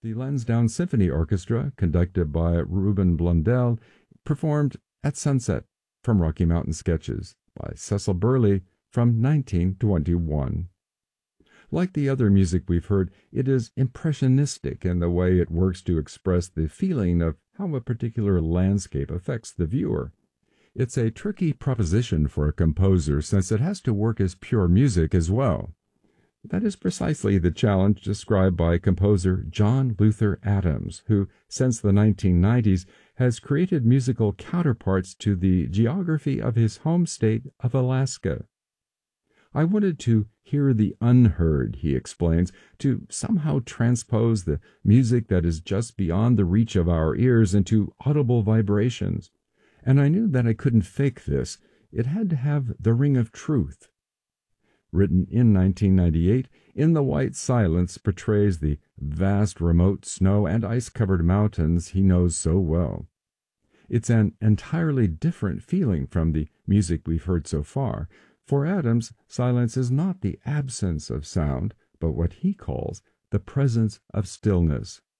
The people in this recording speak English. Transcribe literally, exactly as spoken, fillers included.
The Lansdowne Symphony Orchestra, conducted by Ruben Blundell, performed At Sunset from Rocky Mountain Sketches by Cecil Burley from nineteen twenty-one. Like the other music we've heard, it is impressionistic in the way it works to express the feeling of how a particular landscape affects the viewer. It's a tricky proposition for a composer since it has to work as pure music as well. That is precisely the challenge described by composer John Luther Adams, who, since the nineteen nineties, has created musical counterparts to the geography of his home state of Alaska. I wanted to hear the unheard, he explains, to somehow transpose the music that is just beyond the reach of our ears into audible vibrations. And I knew that I couldn't fake this. It had to have the ring of truth. Written in nineteen ninety-eight, In the White Silence portrays the vast remote snow and ice-covered mountains he knows so well. It's an entirely different feeling from the music we've heard so far. For Adams, silence is not the absence of sound, but what he calls the presence of stillness.